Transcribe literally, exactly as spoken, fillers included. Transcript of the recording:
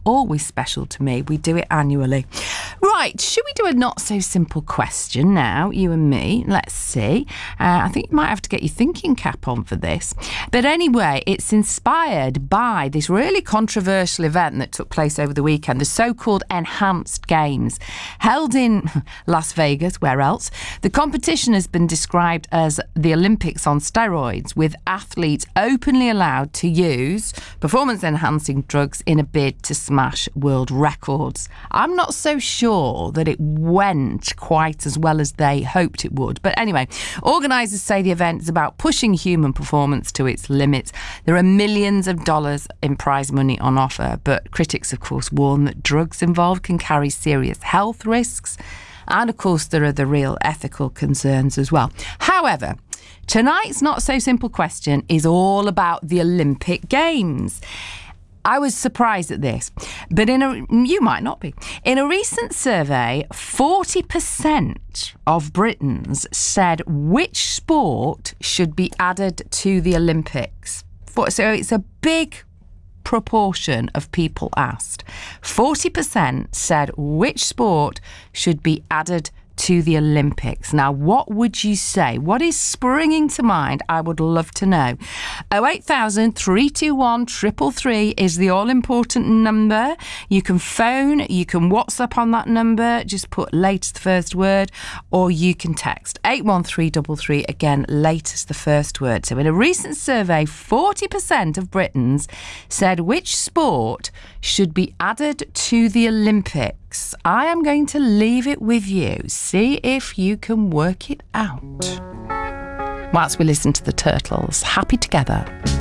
always special to me. We do it annually. Right, should we do a not-so-simple question now, you and me? Let's see. Uh, I think you might have to get your thinking cap on for this. But anyway, it's inspired by this really controversial event that took place over the weekend, the so-called Enhanced Games, held in Las Vegas. Where else? The competition has been described as the Olympics on steroids, with athletes openly allowed to use performance-enhancing drugs in a bid to smash world records. I'm not so sure that it went quite as well as they hoped it would. But anyway, organisers say the event is about pushing human performance to its limits. There are millions of dollars in prize money on offer, but critics, of course, warn that drugs involved can carry serious health risks. And, of course, there are the real ethical concerns as well. However, tonight's not-so-simple question is all about the Olympic Games. I was surprised at this, but in a you might not be. In a recent survey, forty percent of Britons said which sport should be added to the Olympics. So it's a big proportion of people asked. forty percent said which sport should be added to the Olympics. Now, what would you say? What is springing to mind? I would love to know. oh eight thousand, three two one, three three three is the all-important number. You can phone, you can WhatsApp on that number, just put latest first word, or you can text eight one three three three, again, latest the first word. So in a recent survey, forty percent of Britons said which sport should be added to the Olympics. I am going to leave it with you. See if you can work it out. Whilst we listen to the Turtles, Happy Together.